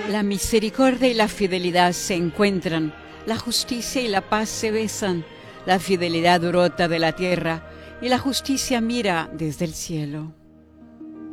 La misericordia y la fidelidad se encuentran, la justicia y la paz se besan, la fidelidad brota de la tierra y la justicia mira desde el cielo.